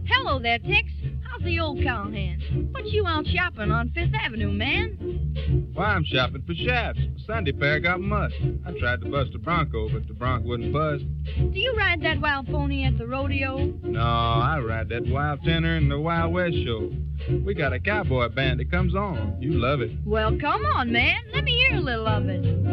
Hello there, Tex. How's the old cowhand? What you out shopping on Fifth Avenue, man? Why, I'm shopping for shafts. Sunday pair got mussed. I tried to bust a bronco, but the bronc wouldn't buzz. Do you ride that wild pony at the rodeo? No, I ride that wild tenor in the Wild West show. We got a cowboy band that comes on. You love it. Well, come on, man. Let me hear a little of it.